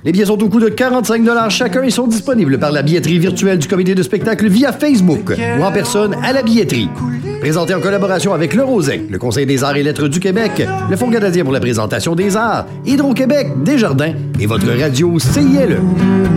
Les billets sont au coût de 45 $ chacun et sont disponibles par la billetterie virtuelle du comité de spectacle via Facebook ou en personne à la billetterie. Présenté en collaboration avec le Rosec, le Conseil des arts et lettres du Québec, le Fonds canadien pour la présentation des arts, Hydro-Québec, Desjardins et votre radio CILE.